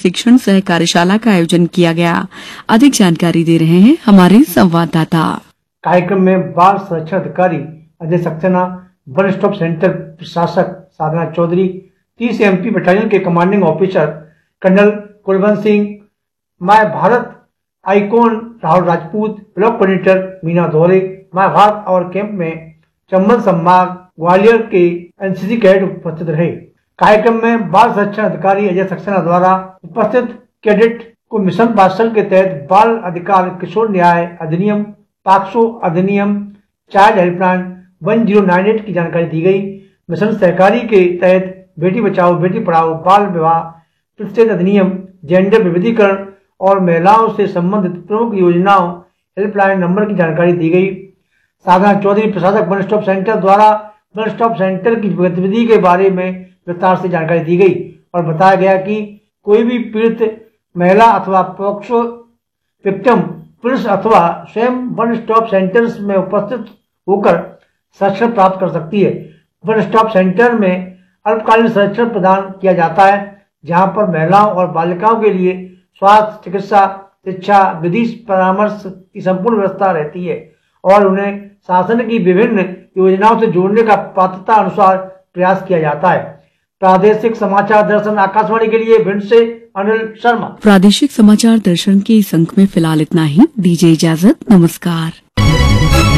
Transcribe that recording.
प्रशिक्षण सह कार्यशाला का आयोजन किया गया। अधिक जानकारी दे रहे हैं हमारे संवाददाता। कार्यक्रम में बाल संरक्षण अधिकारी Ajay Saxena, one stop centre प्रशासक साधना चौधरी, 30 MP बटालियन के commanding officer colonel Kulwant Singh, my Bharat icon Rahul Rajput, block coordinator Meena दोहरे, माय भारत और कैंप में चंबल संभाग ग्वालियर के NCC कैडेट उपस्थित रहे। कार्यक्रम में बाल संरक्षण अधिकारी अजय सक्सेना द्वारा उपस्थित कैडेट को मिशन बात्सल के तहत बाल अधिकार किशोर न्याय अधिनियम, पाक्सो अधिनियम, चाइल्ड हेल्पलाइन 1098 की जानकारी दी गई। मिशन सहकारी के तहत बेटी बचाओ बेटी पढ़ाओ, बाल विवाह प्रतिषेध अधिनियम, जेंडर विविधीकरण और महिलाओं से संबंधित प्रमुख योजनाओं हेल्पलाइन नंबर की जानकारी दी गई। साधना चौधरी प्रशासक वन स्टॉप सेंटर द्वारा वन स्टॉप सेंटर की गतिविधि के बारे में विस्तार से जानकारी दी गई और बताया गया कि कोई भी पीड़ित महिला अथवा पॉक्सो विक्टिम पुलिस अथवा स्वयं वन स्टॉप सेंटर्स में उपस्थित होकर संरक्षण प्राप्त कर सकती है। वन स्टॉप सेंटर में अल्पकालीन संरक्षण प्रदान किया जाता है, जहां पर महिलाओं और बालिकाओं के लिए स्वास्थ्य, चिकित्सा, शिक्षा, विधि परामर्श की संपूर्ण व्यवस्था रहती है और उन्हें शासन की विभिन्न योजनाओं से जोड़ने का पात्रता अनुसार प्रयास किया जाता है। प्रादेशिक समाचार दर्शन आकाशवाणी के लिए भिंड से अनिल शर्मा। प्रादेशिक समाचार दर्शन के इस अंक में फिलहाल इतना ही। दीजिए इजाजत। नमस्कार।